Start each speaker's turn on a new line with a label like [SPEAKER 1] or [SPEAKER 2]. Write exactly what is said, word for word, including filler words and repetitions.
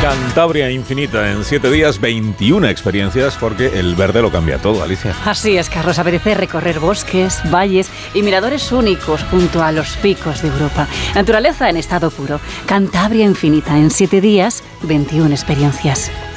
[SPEAKER 1] Cantabria Infinita, en siete días, veintiuna experiencias, porque el verde lo cambia todo, Alicia.
[SPEAKER 2] Así es, Carlos, apetece recorrer bosques, valles y miradores únicos junto a los picos de Europa. Naturaleza en estado puro. Cantabria Infinita, en siete días, veintiuna experiencias.